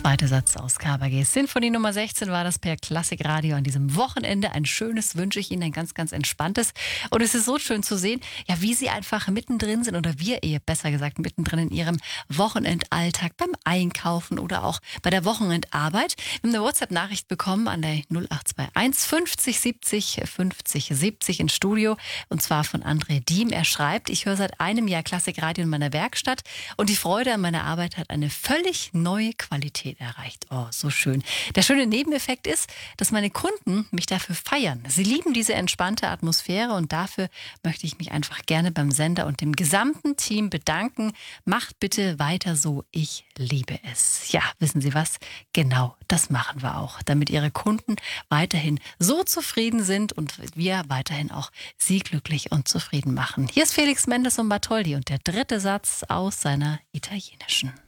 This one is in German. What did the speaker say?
zweite Satz aus KBG. Sinfonie Nummer 16 war das per Klassikradio an diesem Wochenende. Ein schönes wünsche ich Ihnen, ein ganz, ganz entspanntes. Und es ist so schön zu sehen, ja, wie Sie einfach mittendrin sind oder wir besser gesagt mittendrin in Ihrem Wochenendalltag beim Einkaufen oder auch bei der Wochenendarbeit. Wir haben eine WhatsApp-Nachricht bekommen an der 0821 50 70 50 70 ins Studio und zwar von André Diem. Er schreibt, ich höre seit einem Jahr Klassikradio in meiner Werkstatt und die Freude an meiner Arbeit hat eine völlig neue Qualität erreicht. Oh, so schön. Der schöne Nebeneffekt ist, dass meine Kunden mich dafür feiern. Sie lieben diese entspannte Atmosphäre und dafür möchte ich mich einfach gerne beim Sender und dem gesamten Team bedanken. Macht bitte weiter so, ich liebe es. Ja, wissen Sie was? Genau, das machen wir auch, damit Ihre Kunden weiterhin so zufrieden sind und wir weiterhin auch Sie glücklich und zufrieden machen. Hier ist Felix Mendelssohn Bartholdy und der dritte Satz aus seiner italienischen.